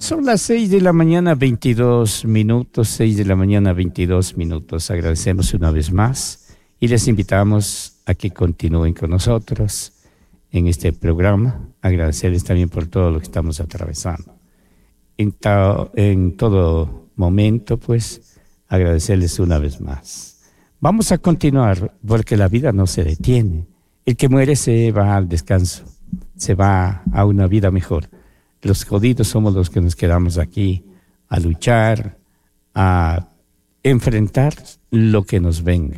Son las 6 de la mañana, 22 minutos, 6 de la mañana, 22 minutos. Agradecemos una vez más y les invitamos a que continúen con nosotros en este programa. Agradecerles también por todo lo que estamos atravesando. En todo momento, pues, agradecerles una vez más. Vamos a continuar porque la vida no se detiene. El que muere se va al descanso, se va a una vida mejor. Los jodidos somos los que nos quedamos aquí a luchar, a enfrentar lo que nos venga.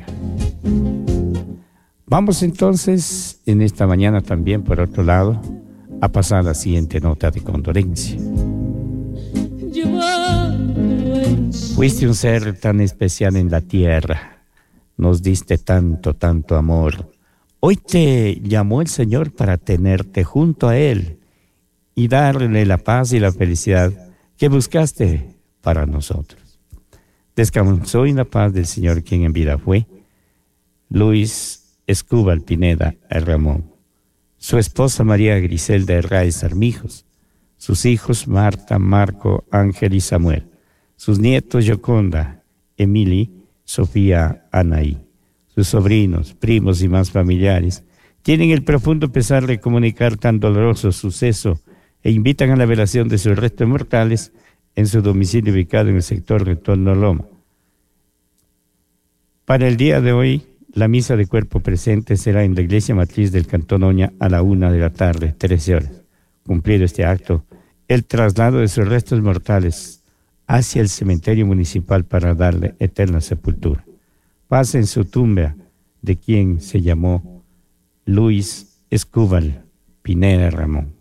Vamos entonces, en esta mañana también, por otro lado, a pasar la siguiente nota de condolencia. Fuiste un ser tan especial en la tierra, nos diste tanto, tanto amor. Hoy te llamó el Señor para tenerte junto a Él y darle la paz y la felicidad que buscaste para nosotros. Descansó en la paz del Señor quien en vida fue Luis Escúbal Pineda Ramón, su esposa María Griselda Herráez Armijos, sus hijos Marta, Marco, Ángel y Samuel, sus nietos Yoconda, Emily, Sofía, Anaí, sus sobrinos, primos y más familiares tienen el profundo pesar de comunicar tan doloroso suceso e invitan a la velación de sus restos mortales en su domicilio ubicado en el sector Retorno Loma. Para el día de hoy, la misa de cuerpo presente será en la iglesia matriz del Cantón Oña a la 1 de la tarde, 13 horas. Cumplido este acto, el traslado de sus restos mortales hacia el cementerio municipal para darle eterna sepultura. Paz en su tumba de quien se llamó Luis Escúbal Pineda Ramón.